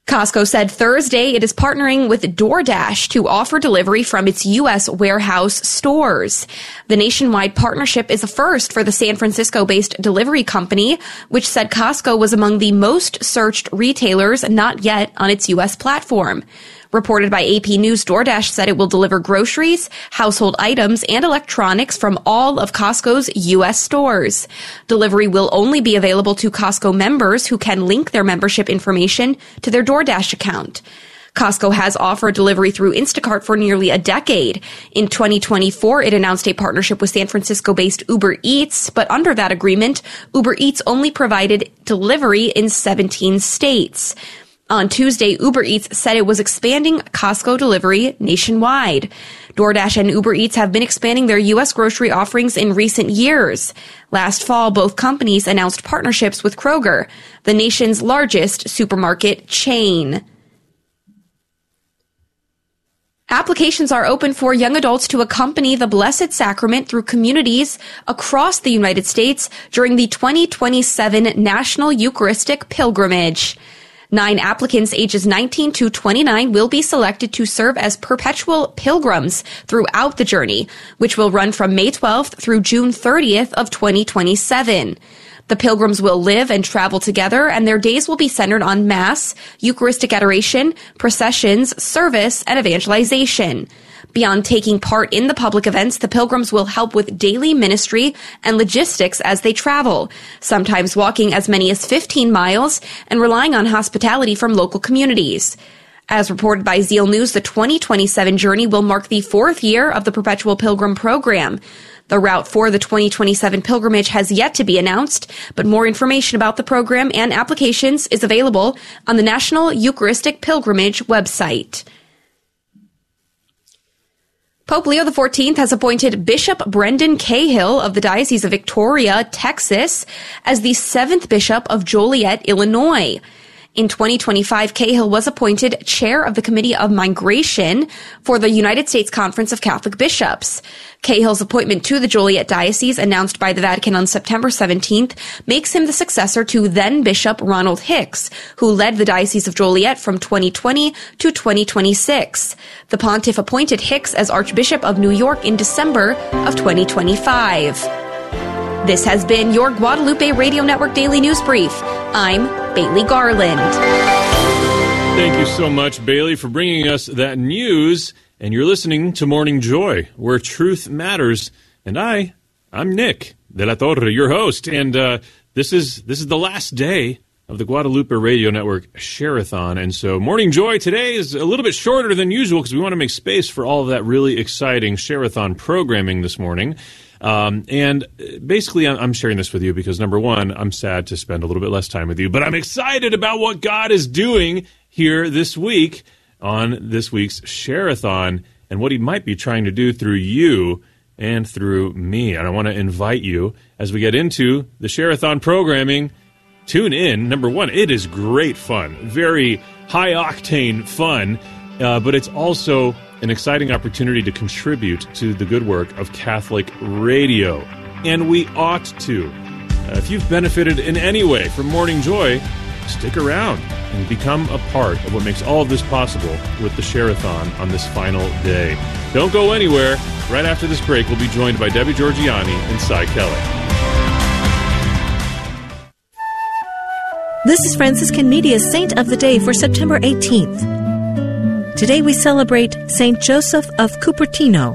Costco said Thursday it is partnering with DoorDash to offer delivery from its U.S. warehouse stores. The nationwide partnership is a first for the San Francisco-based delivery company, which said Costco was among the most searched retailers not yet on its U.S. platform. Reported by AP News, DoorDash said it will deliver groceries, household items, and electronics from all of Costco's U.S. stores. Delivery will only be available to Costco members who can link their membership information to their DoorDash account. Costco has offered delivery through Instacart for nearly a decade. In 2024, it announced a partnership with San Francisco-based Uber Eats, but under that agreement, Uber Eats only provided delivery in 17 states. On Tuesday, Uber Eats said it was expanding Costco delivery nationwide. DoorDash and Uber Eats have been expanding their U.S. grocery offerings in recent years. Last fall, both companies announced partnerships with Kroger, the nation's largest supermarket chain. Applications are open for young adults to accompany the Blessed Sacrament through communities across the United States during the 2027 National Eucharistic Pilgrimage. 9 applicants ages 19 to 29 will be selected to serve as perpetual pilgrims throughout the journey, which will run from May 12th through June 30th of 2027. The pilgrims will live and travel together, and their days will be centered on Mass, Eucharistic adoration, processions, service, and evangelization. Beyond taking part in the public events, the pilgrims will help with daily ministry and logistics as they travel, sometimes walking as many as 15 miles and relying on hospitality from local communities. As reported by Zeal News, the 2027 journey will mark the 4th year of the Perpetual Pilgrim program. The route for the 2027 pilgrimage has yet to be announced, but more information about the program and applications is available on the National Eucharistic Pilgrimage website. Pope Leo XIV has appointed Bishop Brendan Cahill of the Diocese of Victoria, Texas, as the 7th Bishop of Joliet, Illinois. In 2025, Cahill was appointed chair of the Committee of Migration for the United States Conference of Catholic Bishops. Cahill's appointment to the Joliet Diocese, announced by the Vatican on September 17th, makes him the successor to then-Bishop Ronald Hicks, who led the Diocese of Joliet from 2020 to 2026. The pontiff appointed Hicks as Archbishop of New York in December of 2025. This has been your Guadalupe Radio Network Daily News Brief. I'm Bailey Garland. Thank you so much, Bailey, for bringing us that news. And you're listening to Morning Joy, where truth matters. And I'm Nick de la Torre, your host. And this is the last day of the Guadalupe Radio Network Share-a-thon. And so Morning Joy today is a little bit shorter than usual because we want to make space for all of that really exciting Share-a-thon programming this morning. And basically, I'm sharing this with you because, number one, I'm sad to spend a little bit less time with you, but I'm excited about what God is doing here this week on this week's Share-a-thon and what he might be trying to do through you and through me. And I want to invite you, as we get into the Share-a-thon programming, tune in. Number one, it is great fun, very high-octane fun, but it's also an exciting opportunity to contribute to the good work of Catholic radio. And we ought to. If you've benefited in any way from Morning Joy, stick around and become a part of what makes all of this possible with the Share-a-thon on this final day. Don't go anywhere. Right after this break, we'll be joined by Debbie Georgiani and Cy Kelly. This is Franciscan Media's Saint of the Day for September 18th. Today we celebrate Saint Joseph of Cupertino.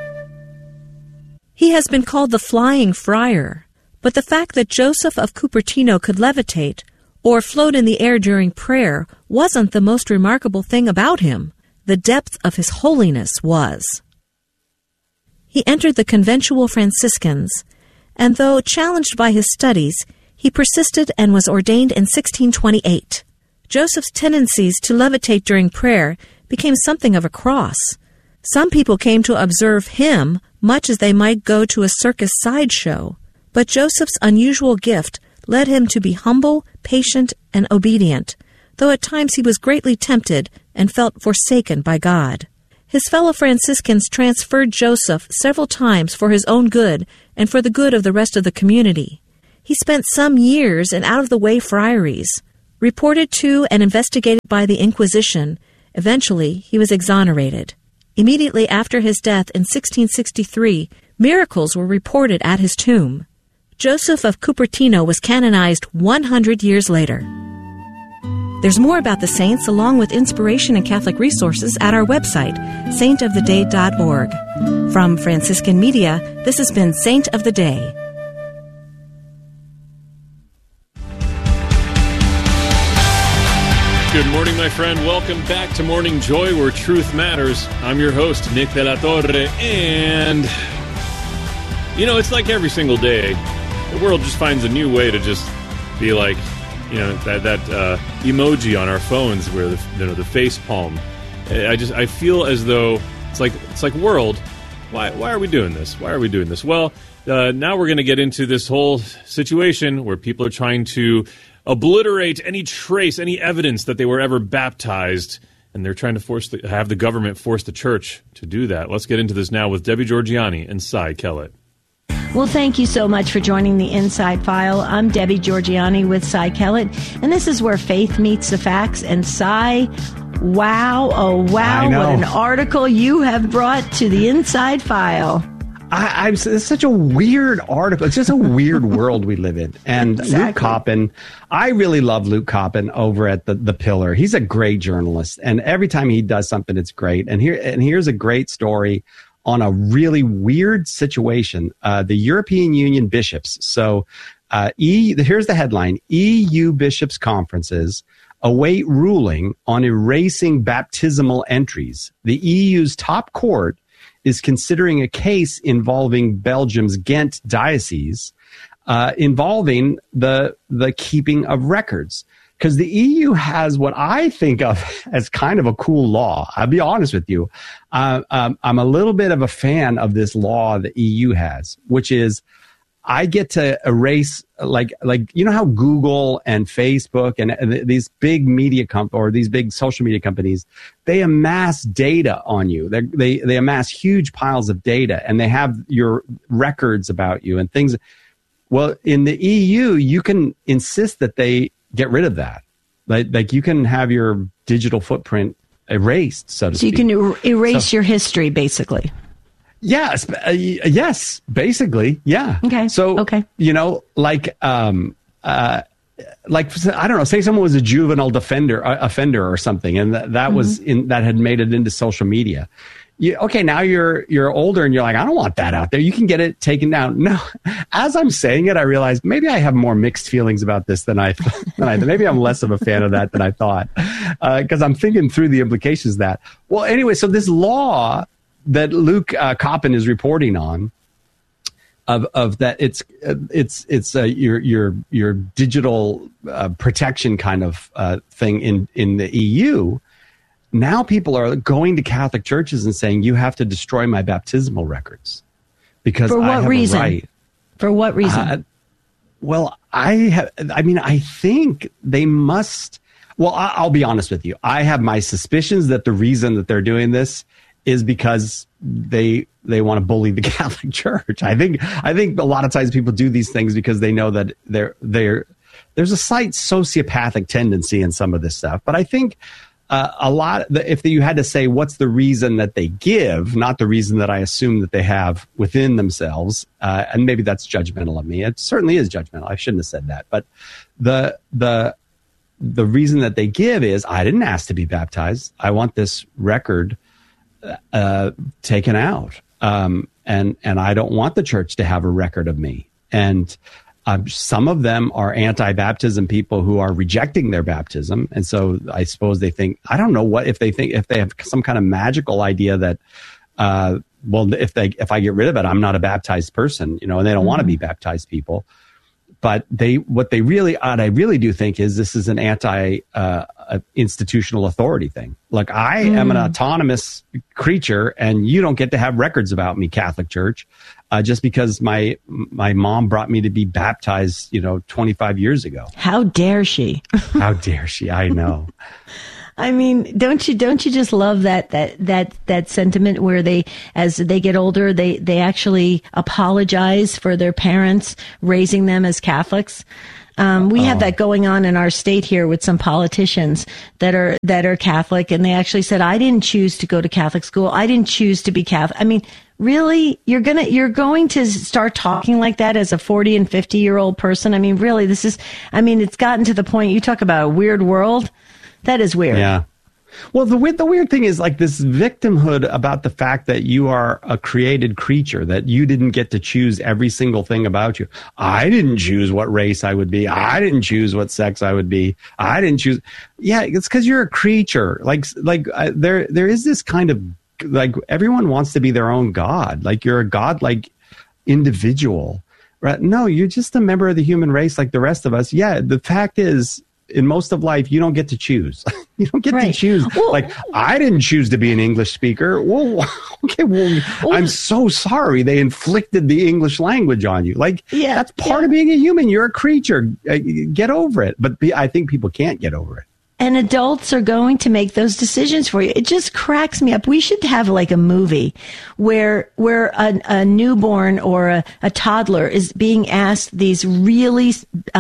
He has been called the Flying Friar, but the fact that Joseph of Cupertino could levitate or float in the air during prayer wasn't the most remarkable thing about him. The depth of his holiness was. He entered the conventual Franciscans, and though challenged by his studies, he persisted and was ordained in 1628. Joseph's tendencies to levitate during prayer became something of a cross. Some people came to observe him much as they might go to a circus sideshow, but Joseph's unusual gift led him to be humble, patient, and obedient, though at times he was greatly tempted and felt forsaken by God. His fellow Franciscans transferred Joseph several times for his own good and for the good of the rest of the community. He spent some years in out-of-the-way friaries, Reported to and investigated by the Inquisition, eventually he was exonerated. Immediately after his death in 1663, miracles were reported at his tomb. Joseph of Cupertino was canonized 100 years later. There's more about the saints along with inspiration and Catholic resources at our website, saintoftheday.org. From Franciscan Media, this has been Saint of the Day. Good morning, my friend. Welcome back to Morning Joy, where truth matters. I'm your host, Nick De La Torre, and, it's like every single day, the world just finds a new way to just be like, that emoji on our phones where the face palm. I feel as though it's like world. Why are we doing this? Why are we doing this? Well, now we're going to get into this whole situation where people are trying to obliterate any trace, any evidence that they were ever baptized, and they're trying to have the government force the church to do that. Let's get into this now with Debbie Georgianni and Cy Kellett. Well, thank you so much for joining the Inside File. I'm Debbie Georgianni with Cy Kellett, and this is where faith meets the facts. And Cy, wow, oh wow, what an article you have brought to the Inside File. It's such a weird article. It's just a weird world we live in. And exactly. Luke Coppin, I really love Luke Coppin over at the Pillar. He's a great journalist, and every time he does something, it's great. And here's a great story on a really weird situation. The European Union bishops. So here's the headline: EU bishops' conferences await ruling on erasing baptismal entries. The EU's top court is considering a case involving Belgium's Ghent diocese, involving the keeping of records. Because the EU has what I think of as kind of a cool law. I'll be honest with you. I'm a little bit of a fan of this law the EU has, which is I get to erase, like how Google and Facebook and these big media or these big social media companies, they amass data on you. They amass huge piles of data, and they have your records about you and things. Well, in the EU, you can insist that they get rid of that. Like you can have your digital footprint erased, so to speak. So you can erase your history, basically. Yes. Yes. Basically. Yeah. Okay. So, okay. Like I don't know, say someone was a juvenile offender or something, and that was that had made it into social media. Now you're older and you're like, I don't want that out there. You can get it taken down. No, as I'm saying it, I realized maybe I have more mixed feelings about this than I maybe I'm less of a fan of that than I thought, because I'm thinking through the implications of that. Well, anyway, so this law that Luke Coppin is reporting on, of that it's your digital protection kind of thing in the EU. Now people are going to Catholic churches and saying, you have to destroy my baptismal records because I have a right. For what reason? Well, I think they must. Well, I'll be honest with you. I have my suspicions that the reason that they're doing this is because they want to bully the Catholic Church. I think a lot of times people do these things because they know that there's a slight sociopathic tendency in some of this stuff. But I think a lot, if you had to say what's the reason that they give, not the reason that I assume that they have within themselves, and maybe that's judgmental of me. It certainly is judgmental. I shouldn't have said that. But the reason that they give is, I didn't ask to be baptized. I want this record taken out, and I don't want the church to have a record of me. And some of them are anti-baptism people who are rejecting their baptism, and so I suppose they think, I don't know what if they have some kind of magical idea that if I get rid of it, I'm not a baptized person, and they don't want to be baptized people. But what I really do think is this is an institutional authority thing. Like, I am an autonomous creature, and you don't get to have records about me, Catholic Church, just because my mom brought me to be baptized, 25 years ago. How dare she? How dare she? I know. I mean, don't you just love that sentiment where as they get older, they actually apologize for their parents raising them as Catholics? We have that going on in our state here with some politicians that are Catholic, and they actually said, I didn't choose to go to Catholic school. I didn't choose to be Catholic. I mean, really, you're going to start talking like that as a 40 and 50-year-old person? I mean, really, it's gotten to the point, you talk about a weird world. That is weird. Yeah. Well, the weird thing is like this victimhood about the fact that you are a created creature, that you didn't get to choose every single thing about you. I didn't choose what race I would be. I didn't choose what sex I would be. I didn't choose. Yeah, it's because you're a creature. There is this kind of, like, everyone wants to be their own God. Like, you're a God-like individual, right? No, you're just a member of the human race like the rest of us. Yeah, the fact is, in most of life, you don't get to choose. You don't get to choose. Well, like, I didn't choose to be an English speaker. Well, okay, I'm so sorry they inflicted the English language on you. Like, that's part of being a human. You're a creature. Get over it. But I think people can't get over it. And adults are going to make those decisions for you. It just cracks me up. We should have like a movie where a newborn or a toddler is being asked these really,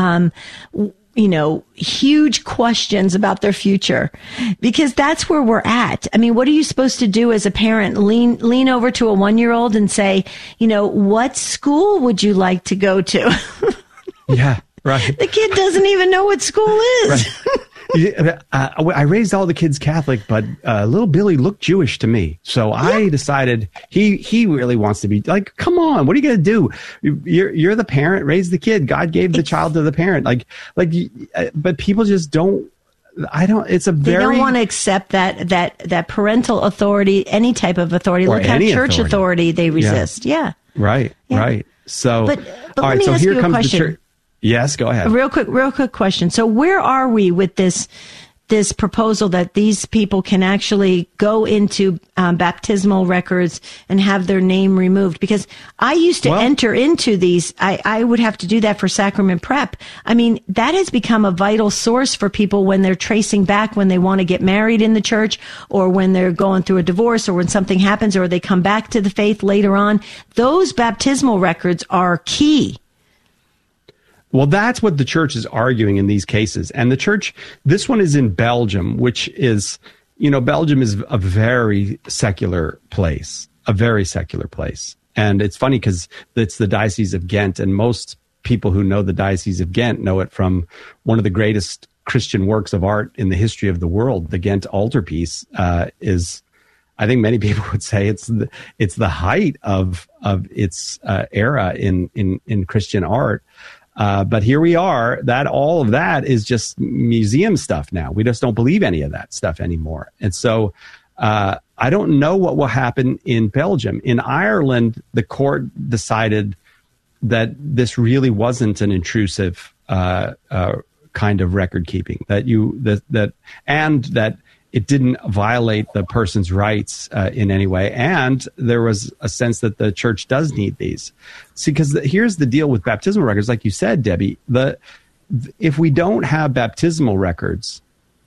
huge questions about their future, because that's where we're at. I mean, what are you supposed to do as a parent? Lean over to a 1-year-old and say, what school would you like to go to? Yeah, right. The kid doesn't even know what school is. Right. I raised all the kids Catholic, but little Billy looked Jewish to me. So I decided he really wants to be like, come on, what are you going to do? You're the parent, raise the kid. God gave the child to the parent. But people just don't. They don't want to accept that parental authority, any type of authority. Look how church authority they resist. Yeah. Right. Yeah. Right. So, but all right. So here comes the church. Yes, go ahead. A real quick question. So where are we with this proposal that these people can actually go into baptismal records and have their name removed? Because I used to enter into these. I would have to do that for sacrament prep. I mean, that has become a vital source for people when they're tracing back, when they want to get married in the church, or when they're going through a divorce, or when something happens, or they come back to the faith later on. Those baptismal records are key. Well, that's what the church is arguing in these cases. And the church, this one is in Belgium, which is, Belgium is a very secular place, And it's funny because it's the Diocese of Ghent, and most people who know the Diocese of Ghent know it from one of the greatest Christian works of art in the history of the world. The Ghent altarpiece is, I think many people would say, it's the height of its era in Christian art. But here we are, all of that is just museum stuff now. We just don't believe any of that stuff anymore. And so I don't know what will happen in Belgium. In Ireland, the court decided that this really wasn't an intrusive kind of record keeping, that it didn't violate the person's rights in any way. And there was a sense that the church does need these. See, because here's the deal with baptismal records. Like you said, Debbie, if we don't have baptismal records,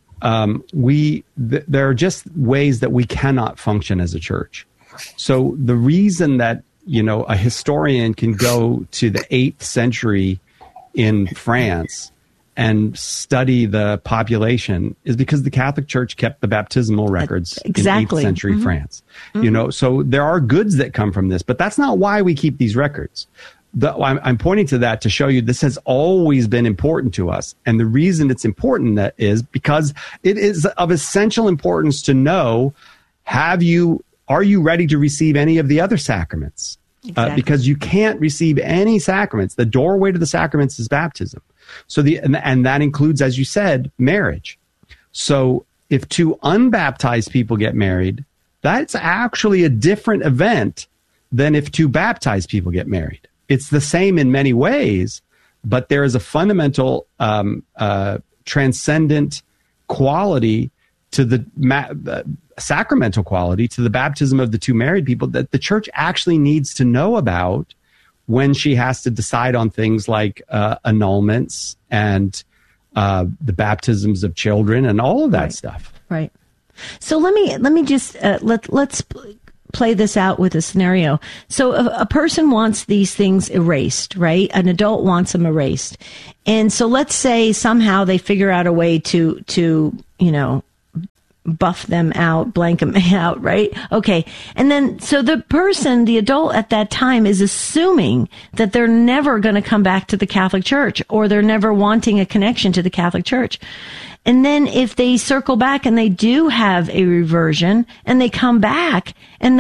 there are just ways that we cannot function as a church. So the reason that, a historian can go to the 8th century in France and study the population is because the Catholic Church kept the baptismal records in 8th century France. Mm-hmm. So there are goods that come from this, but that's not why we keep these records. I'm pointing to that to show you this has always been important to us. And the reason it's important is because it is of essential importance to know, are you ready to receive any of the other sacraments? Exactly. Because you can't receive any sacraments. The doorway to the sacraments is baptism. So and that includes, as you said, marriage. So if 2 unbaptized people get married, that's actually a different event than if 2 baptized people get married. It's the same in many ways, but there is a fundamental transcendent quality to the sacramental quality to the baptism of the 2 married people that the church actually needs to know about when she has to decide on things like annulments and the baptisms of children and all of that stuff. Right. So let me just let's play this out with a scenario. So a person wants these things erased, right? An adult wants them erased. And so let's say somehow they figure out a way to buff them out, blank them out, right? Okay. And then, so the adult at that time is assuming that they're never going to come back to the Catholic Church, or they're never wanting a connection to the Catholic Church. And then if they circle back and they do have a reversion and they come back and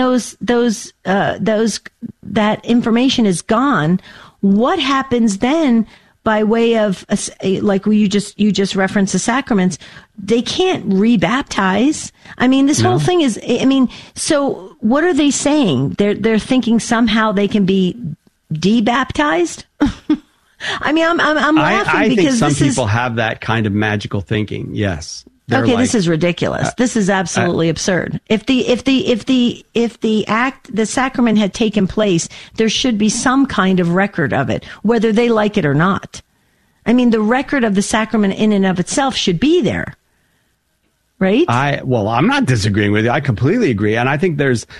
that information is gone, what happens then? By way of, like you just referenced the sacraments, they can't rebaptize. I mean, this whole thing is, so what are they saying? They're thinking somehow they can be debaptized? I mean, I'm laughing because I think some people have that kind of magical thinking. Yes. Okay, this is ridiculous. This is absolutely absurd. If the sacrament had taken place, there should be some kind of record of it, whether they like it or not. I mean, the record of the sacrament in and of itself should be there. Right? I'm not disagreeing with you. I completely agree. And I think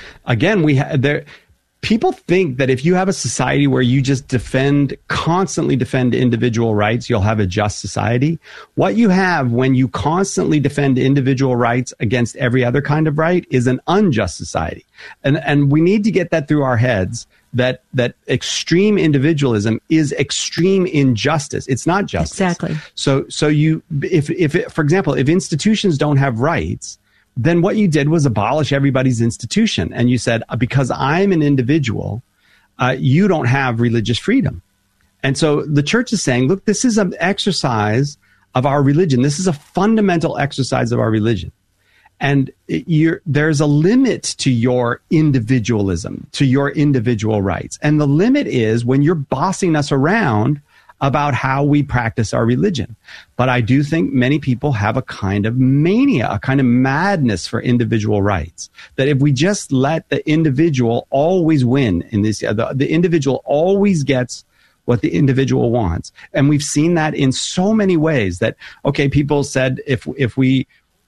people think that if you have a society where you just constantly defend individual rights, you'll have a just society. What you have when you constantly defend individual rights against every other kind of right is an unjust society. And we need to get that through our heads, that extreme individualism is extreme injustice. It's not justice. Exactly. So if for example, if institutions don't have rights, then what you did was abolish everybody's institution. And you said, because I'm an individual, you don't have religious freedom. And so the church is saying, look, this is an exercise of our religion. This is a fundamental exercise of our religion. And there's a limit to your individualism, to your individual rights. And the limit is when you're bossing us around about how we practice our religion. But I do think many people have a kind of mania, a kind of madness for individual rights, that if we just let the individual always win in this, the individual always gets what the individual wants. And we've seen that in so many ways that, okay, people said if we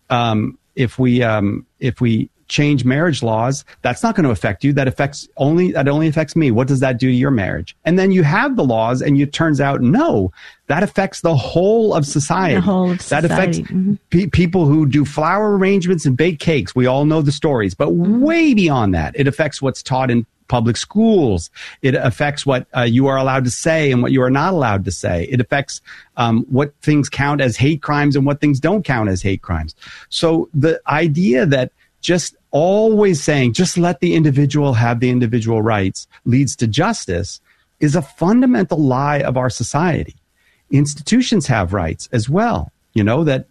change marriage laws, that's not going to affect you. That only affects me. What does that do to your marriage? And then you have the laws, and it turns out, no, that affects the whole of society. The whole of society. That affects people who do flower arrangements and bake cakes. We all know the stories, but way beyond that, it affects what's taught in public schools. It affects what you are allowed to say and what you are not allowed to say. It affects what things count as hate crimes and what things don't count as hate crimes. So the idea that just always saying, just let the individual have the individual rights leads to justice is a fundamental lie of our society. Institutions have rights as well. You know, that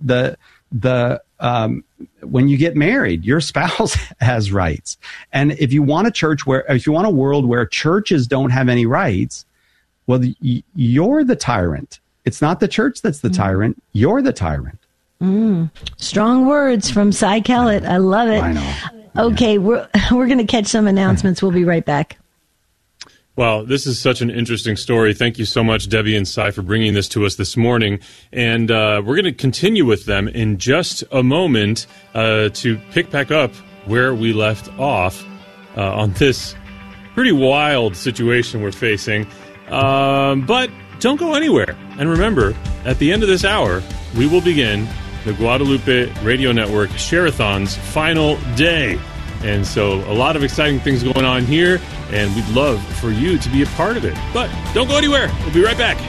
when you get married, your spouse has rights. And if you want a world where churches don't have any rights, well, you're the tyrant. It's not the church that's the tyrant. You're the tyrant. Strong words from Cy Kellett. I love it. I know. Okay, we're going to catch some announcements. We'll be right back. Well, this is such an interesting story. Thank you so much, Debbie and Cy, for bringing this to us this morning. And we're going to continue with them in just a moment to pick back up where we left off on this pretty wild situation we're facing. But don't go anywhere. And remember, at the end of this hour, we will begin the Guadalupe Radio Network Share-a-thon's final day. And so a lot of exciting things going on here, and we'd love for you to be a part of it. But don't go anywhere. We'll be right back.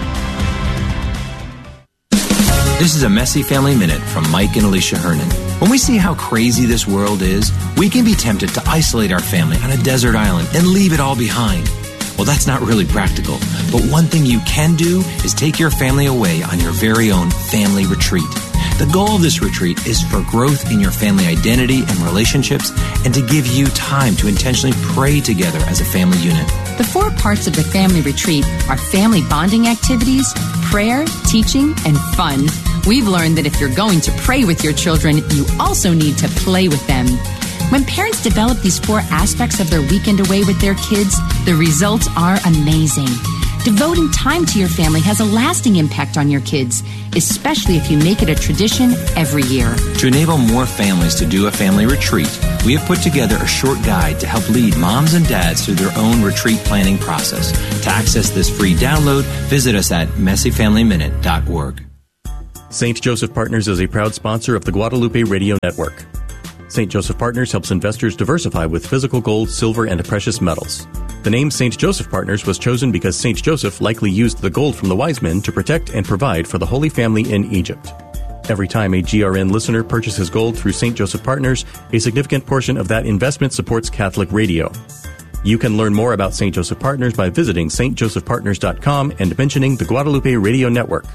This is a Messy Family Minute from Mike and Alicia Hernan. When we see how crazy this world is, we can be tempted to isolate our family on a desert island and leave it all behind. Well, that's not really practical. But one thing you can do is take your family away on your very own family retreat. The goal of this retreat is for growth in your family identity and relationships, and to give you time to intentionally pray together as a family unit. The 4 parts of the family retreat are family bonding activities, prayer, teaching, and fun. We've learned that if you're going to pray with your children, you also need to play with them. When parents develop these 4 aspects of their weekend away with their kids, the results are amazing. Devoting time to your family has a lasting impact on your kids, especially if you make it a tradition every year. To enable more families to do a family retreat, we have put together a short guide to help lead moms and dads through their own retreat planning process. To access this free download, visit us at messyfamilyminute.org. St. Joseph Partners is a proud sponsor of the Guadalupe Radio Network. St. Joseph Partners helps investors diversify with physical gold, silver, and precious metals. The name St. Joseph Partners was chosen because St. Joseph likely used the gold from the wise men to protect and provide for the Holy Family in Egypt. Every time a GRN listener purchases gold through St. Joseph Partners, a significant portion of that investment supports Catholic radio. You can learn more about St. Joseph Partners by visiting stjosephpartners.com and mentioning the Guadalupe Radio Network.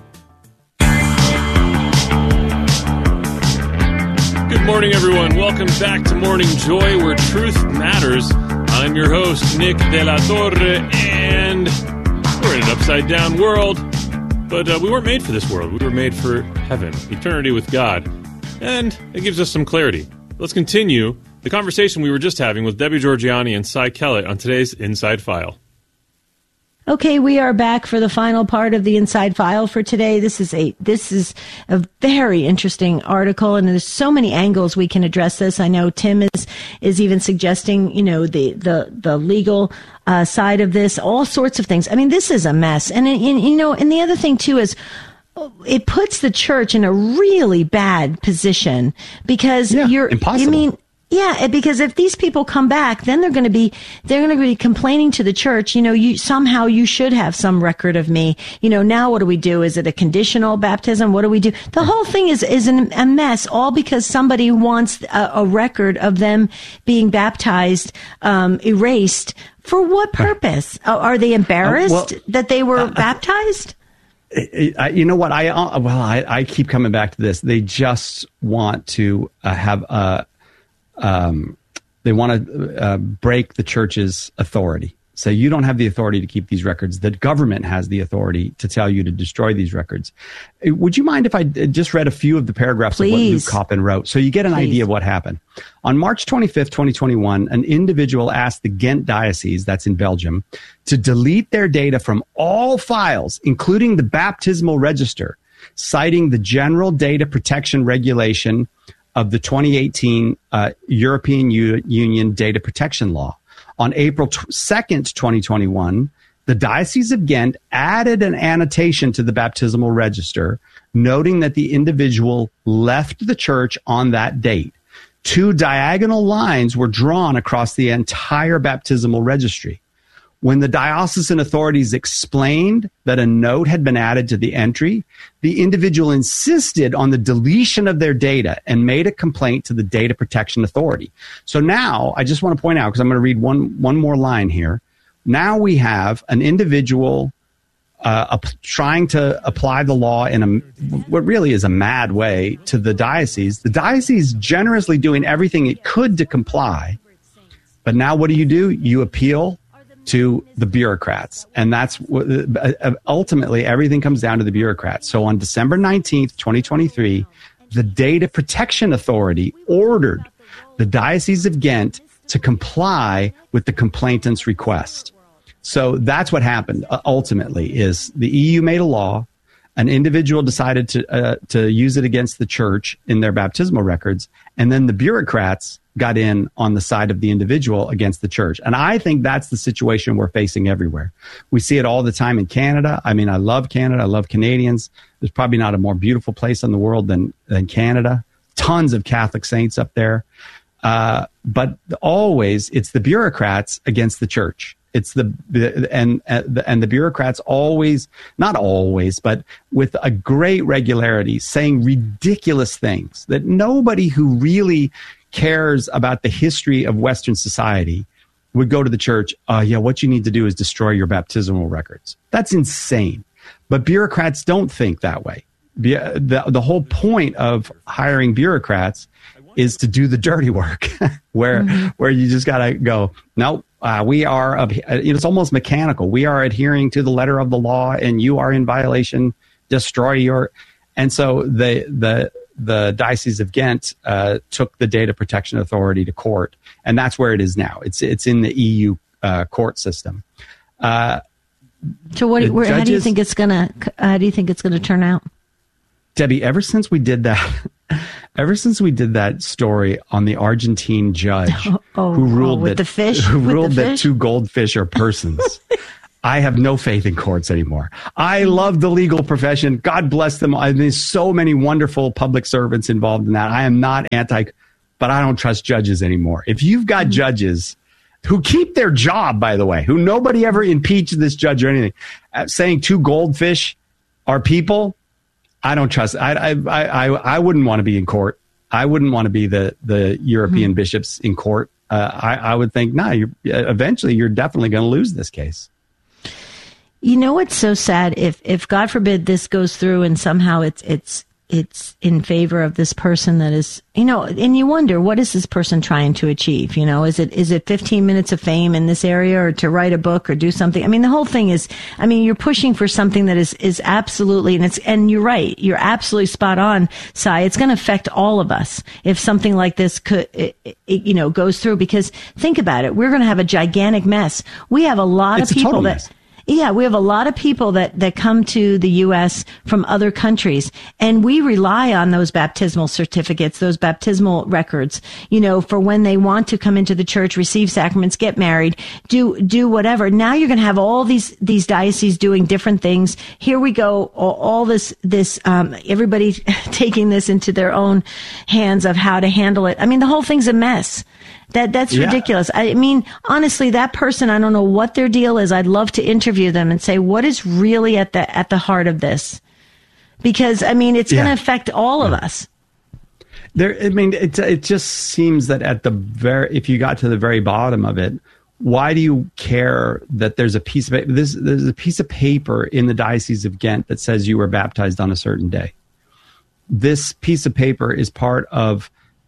Good morning, everyone. Welcome back to Morning Joy, where truth matters. I'm your host, Nick De La Torre, and we're in an upside-down world. But we weren't made for this world. We were made for heaven, eternity with God. And it gives us some clarity. Let's continue the conversation we were just having with Debbie Georgianni and Cy Kellett on today's Inside File. Okay, we are back for the final part of the Inside File for today. This is a very interesting article, and there's so many angles we can address this. I know Tim is even suggesting, the legal side of this, all sorts of things. I mean, this is a mess. And the other thing too is it puts the church in a really bad position because impossible. Yeah, because if these people come back, then they're going to be complaining to the church. You should have some record of me. Now what do we do? Is it a conditional baptism? What do we do? The whole thing is a mess, all because somebody wants a record of them being baptized, erased. For what purpose? Are they embarrassed that they were baptized? You know what? I keep coming back to this. They just want to have they want to break the church's authority. So you don't have the authority to keep these records. The government has the authority to tell you to destroy these records. Would you mind if I just read a few of the paragraphs of what Luke Coppin wrote so you get an idea of what happened? On March 25th, 2021, an individual asked the Ghent diocese, that's in Belgium, to delete their data from all files, including the baptismal register, citing the General Data Protection Regulation of the 2018 European Union Data Protection Law. On April 2nd, 2021, the Diocese of Ghent added an annotation to the baptismal register, noting that the individual left the church on that date. 2 diagonal lines were drawn across the entire baptismal registry. When the diocesan authorities explained that a note had been added to the entry, the individual insisted on the deletion of their data and made a complaint to the Data Protection Authority. So now, I just want to point out, because I'm going to read one more line here. Now we have an individual trying to apply the law in what really is a mad way to the diocese. The diocese generously doing everything it could to comply. But now what do? You appeal to the bureaucrats. And that's what ultimately everything comes down to the bureaucrats. So on December 19th, 2023, the Data Protection Authority ordered the Diocese of Ghent to comply with the complainant's request. So that's what happened ultimately is the EU made a law. An individual decided to use it against the church in their baptismal records. And then the bureaucrats got in on the side of the individual against the church. And I think that's the situation we're facing everywhere. We see it all the time in Canada. I mean, I love Canada. I love Canadians. There's probably not a more beautiful place in the world than Canada. Tons of Catholic saints up there. But always it's the bureaucrats against the church. It's the bureaucrats always, not always, but with a great regularity saying ridiculous things that nobody who really cares about the history of Western society would go to the church. What you need to do is destroy your baptismal records. That's insane. But bureaucrats don't think that way. The whole point of hiring bureaucrats is to do the dirty work where you just got to go, no, we are, it's almost mechanical. We are adhering to the letter of the law and you are in violation, destroy your, and so the Diocese of Ghent took the Data Protection Authority to court, and that's where it is now. It's in the EU court system. So how do you think it's gonna turn out? Debbie, ever since we did that story on the Argentine judge who ruled that two goldfish are persons, I have no faith in courts anymore. I love the legal profession. God bless them. There's so many wonderful public servants involved in that. I am not but I don't trust judges anymore. If you've got judges who keep their job, by the way, who nobody ever impeached this judge or anything, saying two goldfish are people, I don't trust. I wouldn't want to be in court. I wouldn't want to be the European bishops in court. I would think, eventually you're definitely going to lose this case. You know what's so sad? If God forbid this goes through and somehow it's in favor of this person that is, and you wonder, what is this person trying to achieve? Is it 15 minutes of fame in this area, or to write a book or do something? I mean, the whole thing is, you're pushing for something that is absolutely, and you're right. You're absolutely spot on, Cy. It's going to affect all of us if something like this goes through, because think about it. We're going to have a gigantic mess. We have a lot of people that, yeah, we have a lot of people that come to the U.S. from other countries, and we rely on those baptismal certificates, those baptismal records, for when they want to come into the church, receive sacraments, get married, do whatever. Now you're going to have all these dioceses doing different things. Here we go, all this, everybody taking this into their own hands of how to handle it. The whole thing's a mess. That's ridiculous. Honestly, that person, I don't know what their deal is. I'd love to interview them and say, what is really at the heart of this? Because, it's going to affect all of us. It just seems that if you got to the very bottom of it, why do you care that there's a piece of there's a piece of paper in the Diocese of Ghent that says you were baptized on a certain day? This piece of paper is part of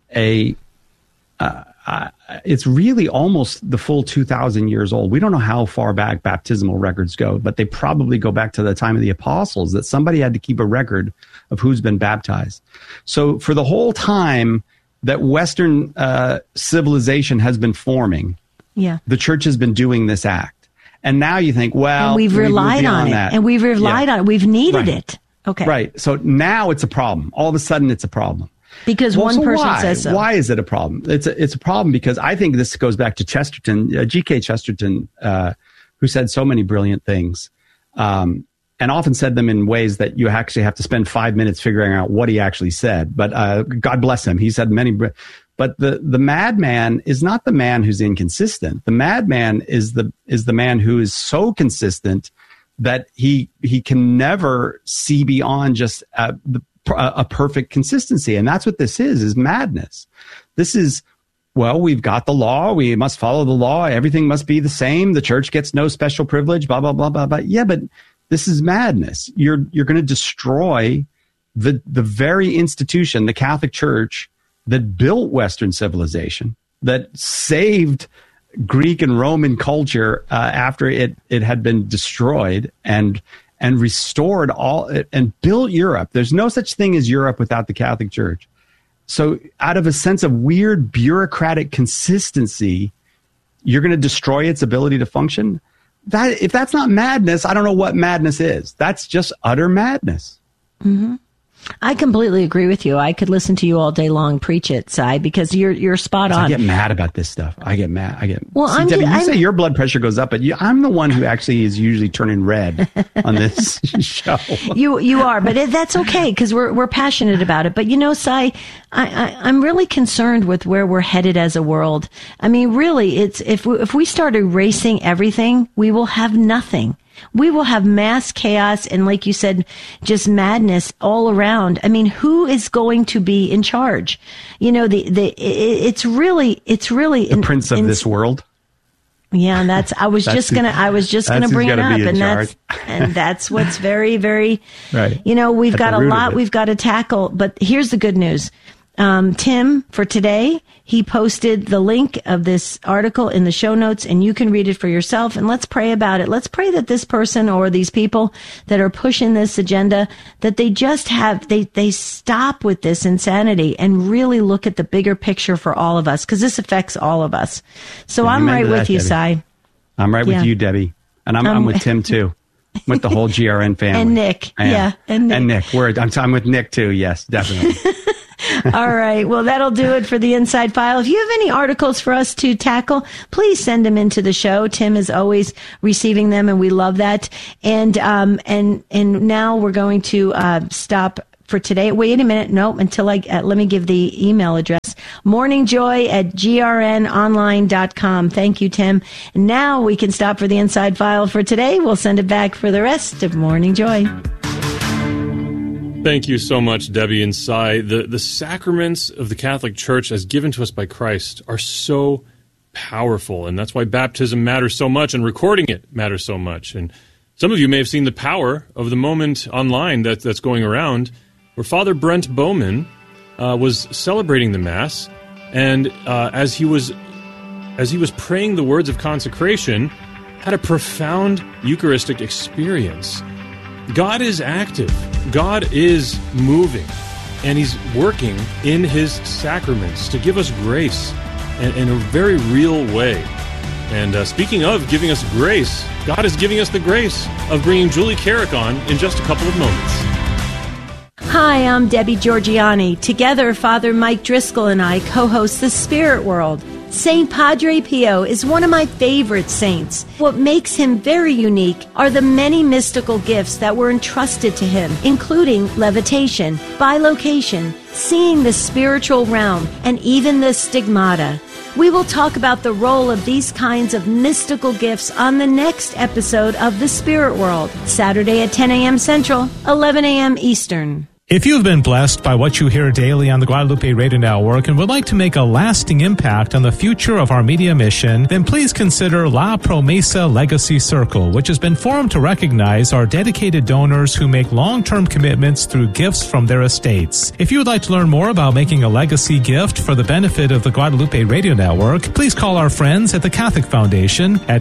it's really almost the full 2,000 years old. We don't know how far back baptismal records go, but they probably go back to the time of the apostles, that somebody had to keep a record of who's been baptized. So for the whole time that Western civilization has been forming, the church has been doing this act. And now you think, well, and we've relied on it. And we've relied on it. We've needed it. Okay. Right. So now it's a problem. All of a sudden it's a problem. Because one person says so. Why is it a problem? It's a problem because I think this goes back to Chesterton, G.K. Chesterton, who said so many brilliant things, and often said them in ways that you actually have to spend 5 minutes figuring out what he actually said. But God bless him. He said many. But the madman is not the man who's inconsistent. The madman is the man who is so consistent that he can never see beyond just a perfect consistency. And that's what this is madness. This is, we've got the law. We must follow the law. Everything must be the same. The church gets no special privilege, blah, blah, blah, blah, blah. Yeah, but this is madness. You're going to destroy the very institution, the Catholic Church, that built Western civilization, that saved Greek and Roman culture after it had been destroyed, and restored all and built Europe. There's no such thing as Europe without the Catholic Church. So out of a sense of weird bureaucratic consistency, you're going to destroy its ability to function. If that's not madness, I don't know what madness is. That's just utter madness. Mm-hmm. I completely agree with you. I could listen to you all day long preach it, Cy, because you're spot on. I get mad about this stuff. Debbie, you say your blood pressure goes up, but I'm the one who actually is usually turning red on this show. You are, but that's okay because we're passionate about it. But Cy, I'm really concerned with where we're headed as a world. Really, it's if we start erasing everything, we will have nothing. We will have mass chaos and, like you said, just madness all around. Who is going to be in charge? It's really the prince of this world. Yeah, I was just gonna bring it up, and that's what's very, very right. We've got a lot we've got to tackle. But here's the good news. Tim, for today, he posted the link of this article in the show notes, and you can read it for yourself. And let's pray about it. Let's pray that this person or these people that are pushing this agenda, that they just they stop with this insanity and really look at the bigger picture for all of us, because this affects all of us. So I'm right with you, Cy. I'm right with you, Debbie. And I'm with Tim, too. with the whole GRN family. And Nick. And Nick. I'm with Nick too. Yes, definitely. All right. Well, that'll do it for the Inside File. If you have any articles for us to tackle, please send them into the show. Tim is always receiving them, and we love that. And now we're going to stop for today. Wait a minute. No, until let me give the email address. morningjoy@grnonline.com. Thank you, Tim. And now we can stop for the Inside File for today. We'll send it back for the rest of Morning Joy. Thank you so much, Debbie and Cy. The sacraments of the Catholic Church as given to us by Christ are so powerful, and that's why baptism matters so much and recording it matters so much. And some of you may have seen the power of the moment online that's going around where Father Brent Bowman was celebrating the Mass, and as he was praying the words of consecration, had a profound Eucharistic experience. God is active. God is moving. And He's working in His sacraments to give us grace in a very real way. And speaking of giving us grace, God is giving us the grace of bringing Julie Carrick on in just a couple of moments. Hi, I'm Debbie Georgianni. Together, Father Mike Driscoll and I co-host The Spirit World. Saint Padre Pio is one of my favorite saints. What makes him very unique are the many mystical gifts that were entrusted to him, including levitation, bilocation, seeing the spiritual realm, and even the stigmata. We will talk about the role of these kinds of mystical gifts on the next episode of The Spirit World, Saturday at 10 a.m. Central, 11 a.m. Eastern. If you have been blessed by what you hear daily on the Guadalupe Radio Network and would like to make a lasting impact on the future of our media mission, then please consider La Promesa Legacy Circle, which has been formed to recognize our dedicated donors who make long-term commitments through gifts from their estates. If you would like to learn more about making a legacy gift for the benefit of the Guadalupe Radio Network, please call our friends at the Catholic Foundation at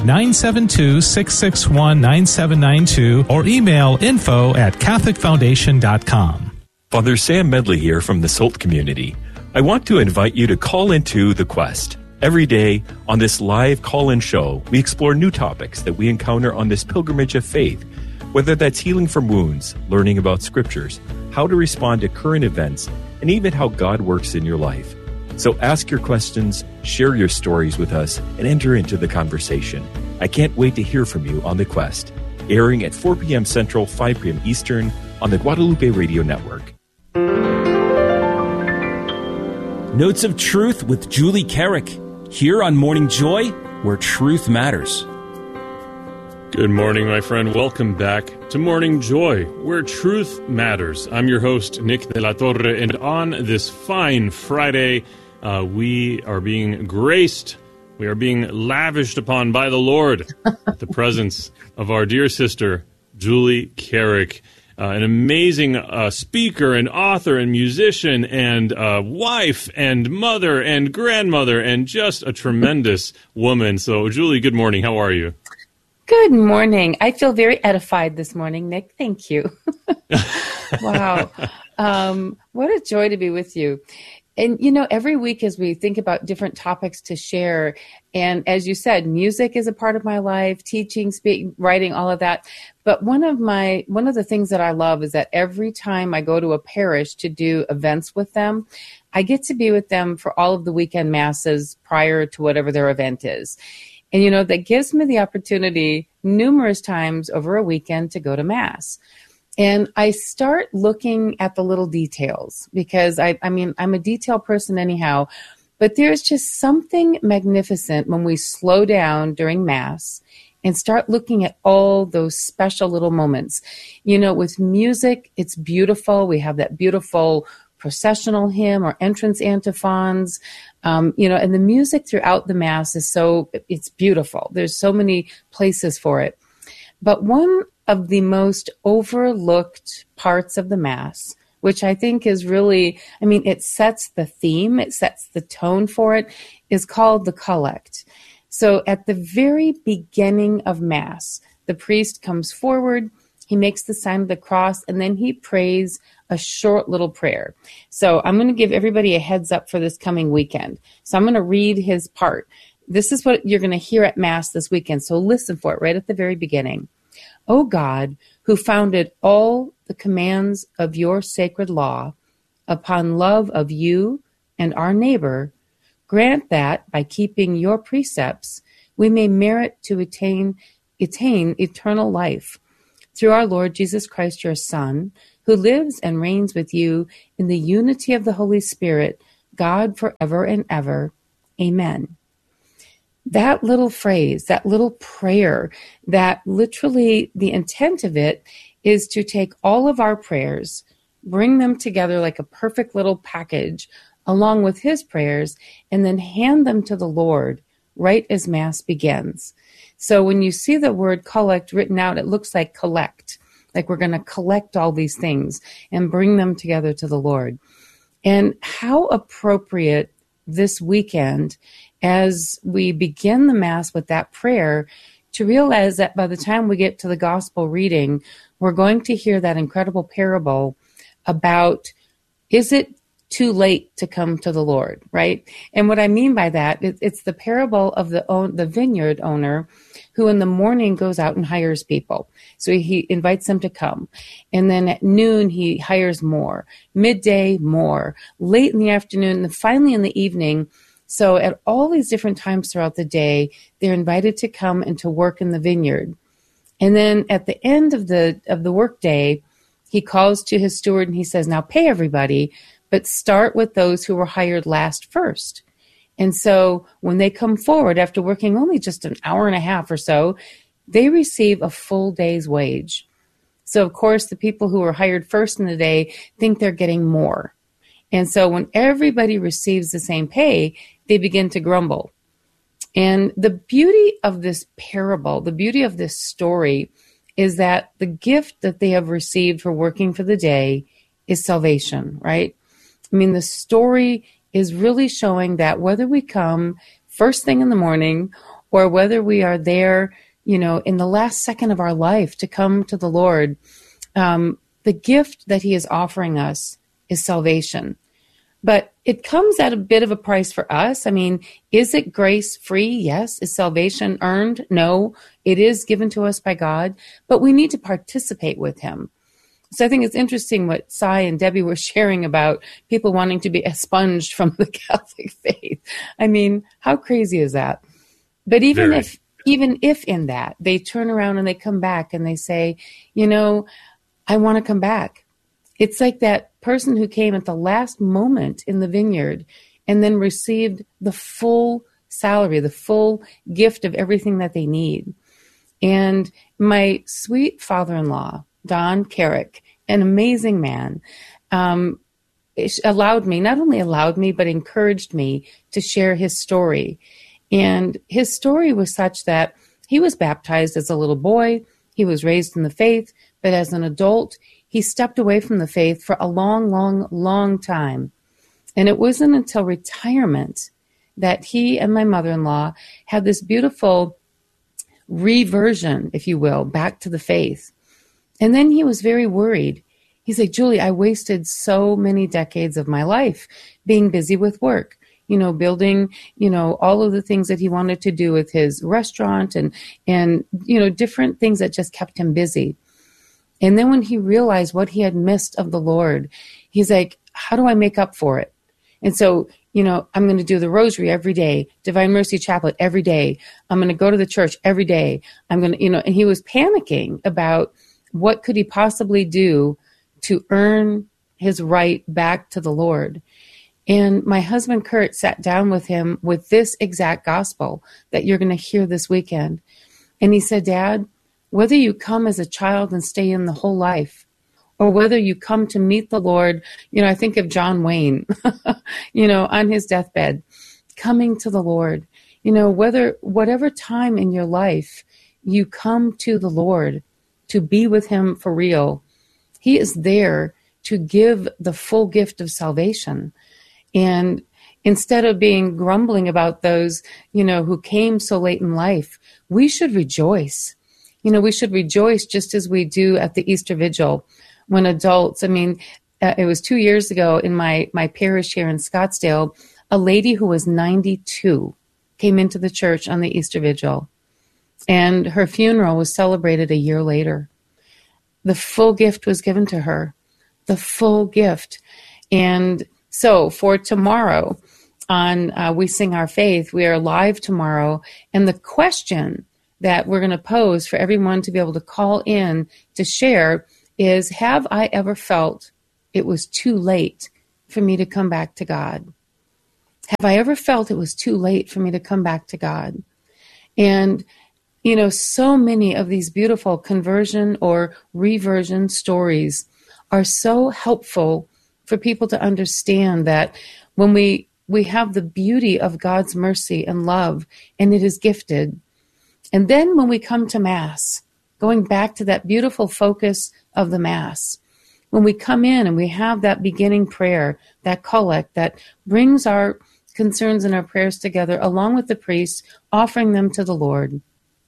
972-661-9792 or email info@catholicfoundation.com. Father Sam Medley here from the SOLT community. I want to invite you to call into The Quest. Every day on this live call-in show, we explore new topics that we encounter on this pilgrimage of faith, whether that's healing from wounds, learning about scriptures, how to respond to current events, and even how God works in your life. So ask your questions, share your stories with us, and enter into the conversation. I can't wait to hear from you on The Quest, airing at 4 p.m. Central, 5 p.m. Eastern on the Guadalupe Radio Network. Notes of Truth with Julie Carrick, here on Morning Joy, where truth matters. Good morning, my friend. Welcome back to Morning Joy, where truth matters. I'm your host, Nick de la Torre, and on this fine Friday, we are being graced, we are being lavished upon by the Lord, the presence of our dear sister, Julie Carrick. An amazing speaker and author and musician and wife and mother and grandmother and just a tremendous woman. So, Julie, good morning. How are you? Good morning. I feel very edified this morning, Nick. Thank you. Wow. What a joy to be with you. And, you know, every week as we think about different topics to share, and as you said, music is a part of my life, teaching, speaking, writing, all of that. But one of the things that I love is that every time I go to a parish to do events with them, I get to be with them for all of the weekend masses prior to whatever their event is. And, you know, that gives me the opportunity numerous times over a weekend to go to Mass. And I start looking at the little details because I mean, I'm a detail person anyhow, but there's just something magnificent when we slow down during Mass and start looking at all those special little moments. You know, with music, it's beautiful. We have that beautiful processional hymn or entrance antiphons, you know, and the music throughout the Mass is it's beautiful. There's so many places for it. But one of the most overlooked parts of the Mass, which I think is really, I mean, it sets the theme, it sets the tone for it, is called the collect. So at the very beginning of Mass, the priest comes forward, he makes the sign of the cross, and then he prays a short little prayer. So I'm going to give everybody a heads up for this coming weekend. So I'm going to read his part. This is what you're going to hear at Mass this weekend, so listen for it right at the very beginning. O God, who founded all the commands of your sacred law upon love of you and our neighbor, grant that by keeping your precepts, we may merit to attain eternal life through our Lord Jesus Christ, your Son, who lives and reigns with you in the unity of the Holy Spirit, God forever and ever. Amen. That little phrase, that little prayer, that literally the intent of it is to take all of our prayers, bring them together like a perfect little package along with his prayers, and then hand them to the Lord right as Mass begins. So when you see the word collect written out, it looks like collect, like we're going to collect all these things and bring them together to the Lord. And how appropriate this weekend as we begin the Mass with that prayer to realize that by the time we get to the Gospel reading, we're going to hear that incredible parable about, is it too late to come to the Lord, right? And what I mean by that, it's the parable of the vineyard owner who in the morning goes out and hires people. So he invites them to come. And then at noon, he hires more. Midday, more. Late in the afternoon, and then finally in the evening. So at all these different times throughout the day, they're invited to come and to work in the vineyard. And then at the end of the work day, he calls to his steward and he says, now pay everybody, but start with those who were hired last first. And so when they come forward after working only just an hour and a half or so, they receive a full day's wage. So, of course, the people who were hired first in the day think they're getting more. And so when everybody receives the same pay, they begin to grumble. And the beauty of this parable, the beauty of this story, is that the gift that they have received for working for the day is salvation, right? I mean, the story is really showing that whether we come first thing in the morning or whether we are there, in the last second of our life to come to the Lord, the gift that he is offering us is salvation. But it comes at a bit of a price for us. I mean, is it grace free? Yes. Is salvation earned? No. It is given to us by God, but we need to participate with him. So I think it's interesting what Cy and Debbie were sharing about people wanting to be expunged from the Catholic faith. I mean, how crazy is that? But even if in that, they turn around and they come back and they say, I want to come back. It's like that person who came at the last moment in the vineyard and then received the full salary, the full gift of everything that they need. And my sweet father-in-law, Don Carrick, an amazing man, not only allowed me, but encouraged me to share his story. And his story was such that he was baptized as a little boy. He was raised in the faith, but as an adult, he stepped away from the faith for a long, long, long time. And it wasn't until retirement that he and my mother-in-law had this beautiful reversion, if you will, back to the faith. And then he was very worried. He's like, Julie, I wasted so many decades of my life being busy with work, building, all of the things that he wanted to do with his restaurant and different things that just kept him busy. And then when he realized what he had missed of the Lord, he's like, how do I make up for it? And so, I'm going to do the rosary every day, Divine Mercy Chaplet every day. I'm going to go to the church every day. I'm going to, and he was panicking about what could he possibly do to earn his right back to the Lord. And my husband, Kurt, sat down with him with this exact gospel that you're going to hear this weekend. And he said, Dad, whether you come as a child and stay in the whole life, or whether you come to meet the Lord, I think of John Wayne, on his deathbed, coming to the Lord, whatever time in your life you come to the Lord to be with him for real, he is there to give the full gift of salvation. And instead of being grumbling about those, who came so late in life, we should rejoice. We should rejoice just as we do at the Easter Vigil when adults, it was 2 years ago in my parish here in Scottsdale, a lady who was 92 came into the church on the Easter Vigil. And her funeral was celebrated a year later. The full gift was given to her, the full gift. And so for tomorrow on We Sing Our Faith, we are live tomorrow. And the question that we're going to pose for everyone to be able to call in to share is, have I ever felt it was too late for me to come back to God? Have I ever felt it was too late for me to come back to God? And, you know, so many of these beautiful conversion or reversion stories are so helpful for people to understand that when we have the beauty of God's mercy and love, and it is gifted. And then when we come to Mass, going back to that beautiful focus of the Mass, when we come in and we have that beginning prayer, that collect that brings our concerns and our prayers together along with the priest, offering them to the Lord.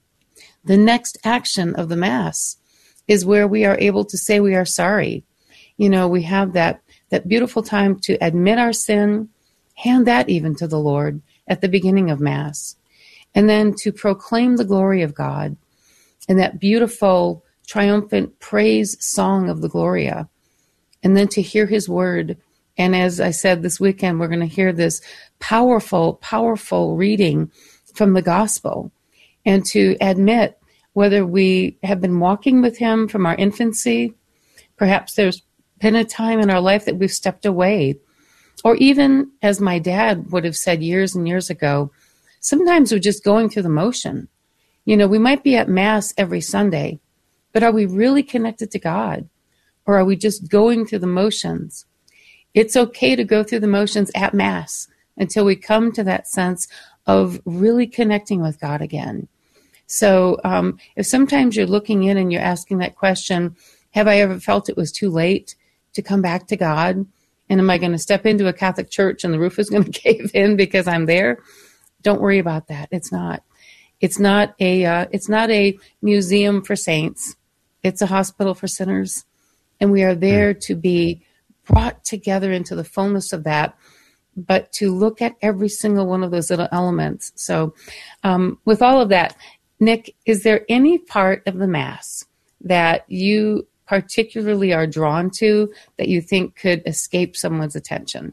The next action of the Mass is where we are able to say we are sorry. You know, we have that beautiful time to admit our sin, hand that even to the Lord at the beginning of Mass, and then to proclaim the glory of God and that beautiful triumphant praise song of the Gloria, and then to hear his word. And as I said, this weekend, we're going to hear this powerful, powerful reading from the gospel, and to admit whether we have been walking with him from our infancy. Perhaps there's been a time in our life that we've stepped away. Or even, as my dad would have said years and years ago, sometimes we're just going through the motion. You know, we might be at Mass every Sunday, but are we really connected to God? Or are we just going through the motions? It's okay to go through the motions at Mass until we come to that sense of really connecting with God again. So if sometimes you're looking in and you're asking that question, have I ever felt it was too late to come back to God? And am I going to step into a Catholic church and the roof is going to cave in because I'm there? Don't worry about that. It's not. It's not a museum for saints. It's a hospital for sinners. And we are there to be brought together into the fullness of that, but to look at every single one of those little elements. So with all of that, Nick, is there any part of the Mass that you particularly are drawn to that you think could escape someone's attention?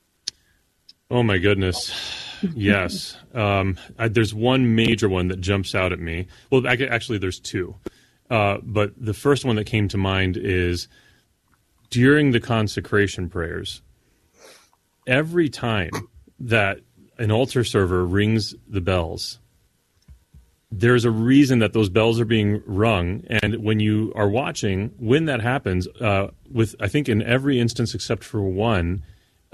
Oh, my goodness. Yes. There's one major one that jumps out at me. Well, actually, there's two. But the first one that came to mind is during the consecration prayers, every time that an altar server rings the bells, there's a reason that those bells are being rung. And when you are watching, when that happens, with I think in every instance except for one,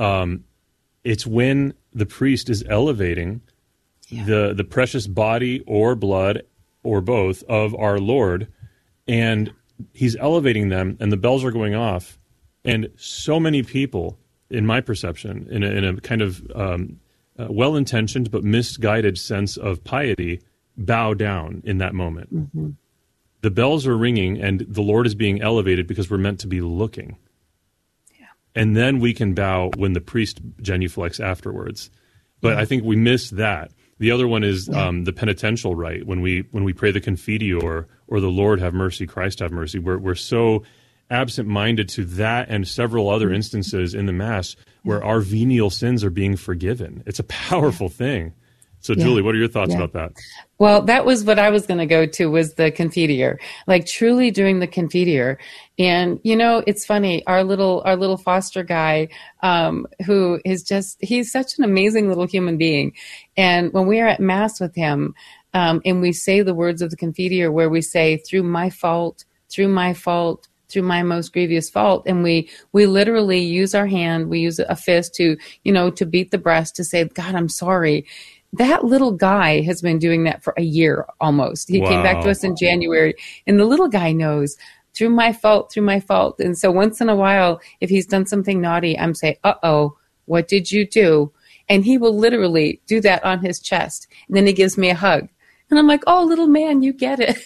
it's when the priest is elevating the precious body or blood or both of our Lord, and he's elevating them, and the bells are going off. And so many people, in my perception, in a kind of well-intentioned but misguided sense of piety, bow down in that moment. Mm-hmm. The bells are ringing, and the Lord is being elevated because we're meant to be looking. Yeah. And then we can bow when the priest genuflects afterwards. But I think we miss that. The other one is the penitential rite, when we pray the Confiteor or the Lord have mercy, Christ have mercy. We're so absent-minded to that and several other instances in the Mass where our venial sins are being forgiven. It's a powerful thing. So, Julie, what are your thoughts about that? Well, that was what I was going to go to, was the Confiteor, like truly doing the Confiteor. And, you know, it's funny, our little foster guy, who is he's such an amazing little human being. And when we are at Mass with him, and we say the words of the Confiteor, where we say, through my fault, through my most grievous fault. And we literally use our hand, we use a fist to beat the breast to say, God, I'm sorry. That little guy has been doing that for a year almost. He came back to us in January, and the little guy knows, through my fault. And so once in a while, if he's done something naughty, I'm saying, uh-oh, what did you do? And he will literally do that on his chest. And then he gives me a hug. And I'm like, oh, little man, you get it.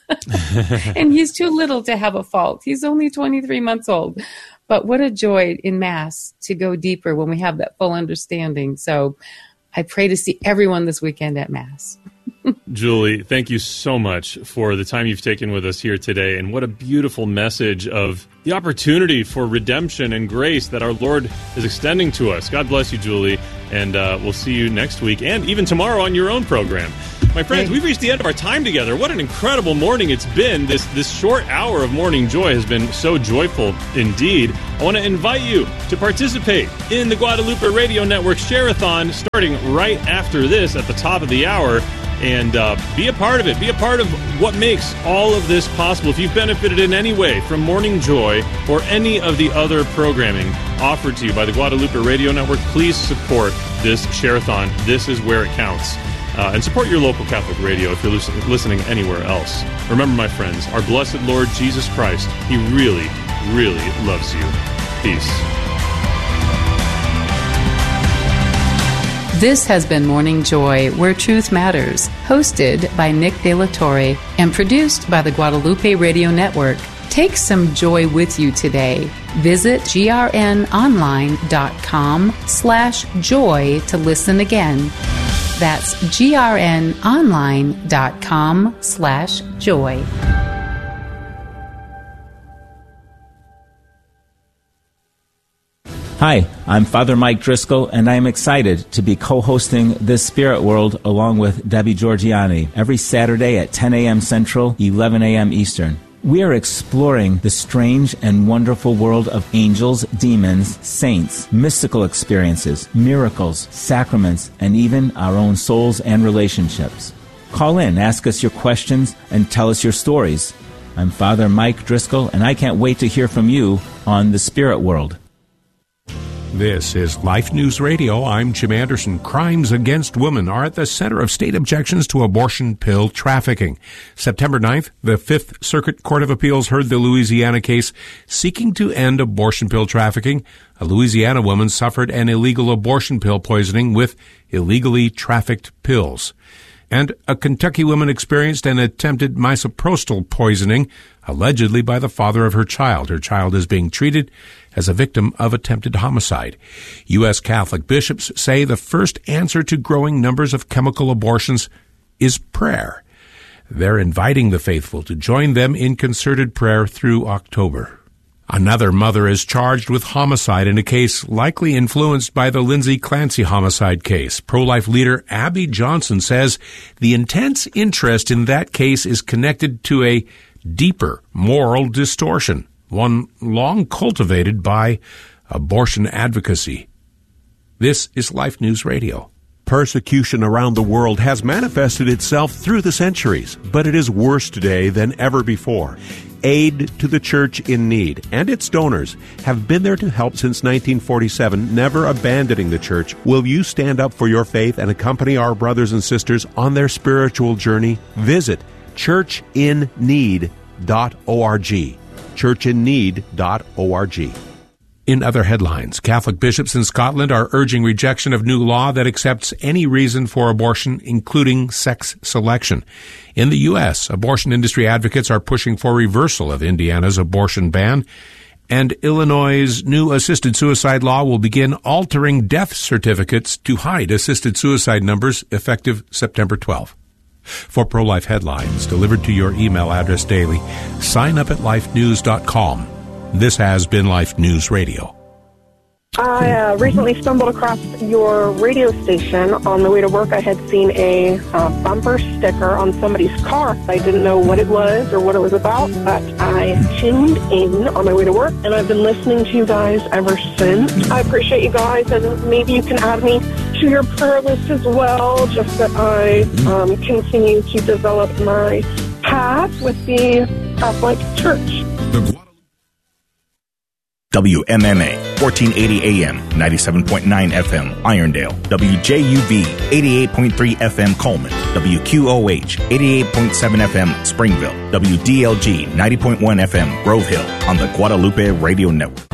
And he's too little to have a fault. He's only 23 months old. But what a joy in Mass to go deeper when we have that full understanding. So I pray to see everyone this weekend at Mass. Julie, thank you so much for the time you've taken with us here today. And what a beautiful message of the opportunity for redemption and grace that our Lord is extending to us. God bless you, Julie. And we'll see you next week and even tomorrow on your own program. My friends, we've reached the end of our time together. What an incredible morning it's been. This short hour of Morning Joy has been so joyful indeed. I want to invite you to participate in the Guadalupe Radio Network Share-a-thon starting right after this at the top of the hour. And be a part of it. Be a part of what makes all of this possible. If you've benefited in any way from Morning Joy or any of the other programming offered to you by the Guadalupe Radio Network, please support this Share-a-thon. This is where it counts. And support your local Catholic radio if you're listening anywhere else. Remember, my friends, our blessed Lord Jesus Christ, He really, really loves you. Peace. This has been Morning Joy, Where Truth Matters, hosted by Nick De La Torre and produced by the Guadalupe Radio Network. Take some joy with you today. Visit grnonline.com/joy to listen again. That's grnonline.com/joy. Hi, I'm Father Mike Driscoll, and I am excited to be co-hosting This Spirit World along with Debbie Georgianni every Saturday at 10 a.m. Central, 11 a.m. Eastern. We are exploring the strange and wonderful world of angels, demons, saints, mystical experiences, miracles, sacraments, and even our own souls and relationships. Call in, ask us your questions, and tell us your stories. I'm Father Mike Driscoll, and I can't wait to hear from you on The Spirit World. This is Life News Radio. I'm Jim Anderson. Crimes against women are at the center of state objections to abortion pill trafficking. September 9th, the Fifth Circuit Court of Appeals heard the Louisiana case seeking to end abortion pill trafficking. A Louisiana woman suffered an illegal abortion pill poisoning with illegally trafficked pills. And a Kentucky woman experienced an attempted misoprostol poisoning, allegedly by the father of her child. Her child is being treated as a victim of attempted homicide. U.S. Catholic bishops say the first answer to growing numbers of chemical abortions is prayer. They're inviting the faithful to join them in concerted prayer through October. Another mother is charged with homicide in a case likely influenced by the Lindsay Clancy homicide case. Pro-life leader Abby Johnson says the intense interest in that case is connected to a deeper moral distortion, one long cultivated by abortion advocacy. This is Life News Radio. Persecution around the world has manifested itself through the centuries, but it is worse today than ever before. Aid to the Church in Need and its donors have been there to help since 1947, never abandoning the Church. Will you stand up for your faith and accompany our brothers and sisters on their spiritual journey? Visit churchinneed.org. churchinneed.org. In other headlines, Catholic bishops in Scotland are urging rejection of new law that accepts any reason for abortion, including sex selection. In the U.S., abortion industry advocates are pushing for reversal of Indiana's abortion ban, and Illinois' new assisted suicide law will begin altering death certificates to hide assisted suicide numbers effective September 12. For pro-life headlines delivered to your email address daily, sign up at lifenews.com. This has been Life News Radio. I recently stumbled across your radio station. On the way to work, I had seen a bumper sticker on somebody's car. I didn't know what it was or what it was about, but I tuned in on my way to work, and I've been listening to you guys ever since. I appreciate you guys, and maybe you can add me to your prayer list as well, just that I continue to develop my path with the Catholic Church. WMMA, 1480 AM, 97.9 FM, Irondale. WJUV, 88.3 FM, Coleman. WQOH, 88.7 FM, Springville. WDLG, 90.1 FM, Grove Hill, on the Guadalupe Radio Network.